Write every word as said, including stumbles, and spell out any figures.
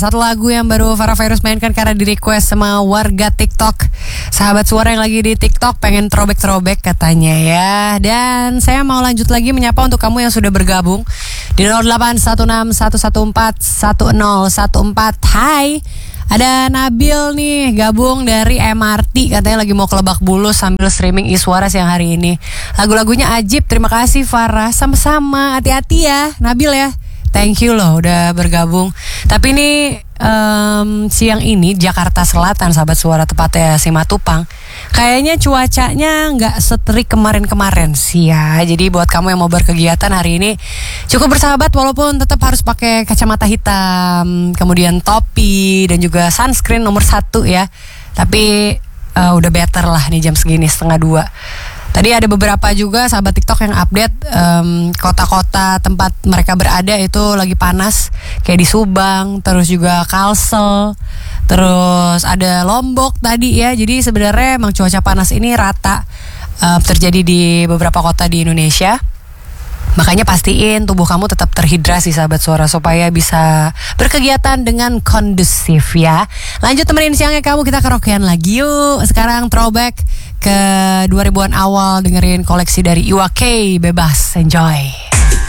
Satu lagu yang baru Farah Virus mainkan karena di request sama warga TikTok. Sahabat suara yang lagi di TikTok pengen throwback-throwback katanya ya. Dan saya mau lanjut lagi menyapa untuk kamu yang sudah bergabung di nol delapan satu enam satu satu empat satu nol satu empat. Hai, ada Nabil nih gabung dari M R T, katanya lagi mau ke Lebak Bulus sambil streaming Iswara siang hari ini. Lagu-lagunya ajib, terima kasih Farah. Sama-sama, hati-hati ya Nabil ya. Thank you loh udah bergabung. Tapi ini um, siang ini Jakarta Selatan, sahabat suara, tepatnya Simatupang, kayaknya cuacanya nggak seterik kemarin-kemarin sih ya. Jadi buat kamu yang mau berkegiatan hari ini cukup bersahabat, walaupun tetap harus pakai kacamata hitam, kemudian topi dan juga sunscreen nomor satu ya. Tapi uh, udah better lah nih jam segini setengah dua. Tadi ada beberapa juga sahabat TikTok yang update um, kota-kota tempat mereka berada itu lagi panas, kayak di Subang, terus juga Kalsel, terus ada Lombok tadi ya. Jadi sebenarnya emang cuaca panas ini rata uh, terjadi di beberapa kota di Indonesia. Makanya pastiin tubuh kamu tetap terhidrasi sahabat suara, supaya bisa berkegiatan dengan kondusif ya. Lanjut temenin siangnya kamu, kita karaokean lagi yuk. Sekarang throwback ke dua ribuan awal, dengerin koleksi dari Iwa K, Bebas, enjoy.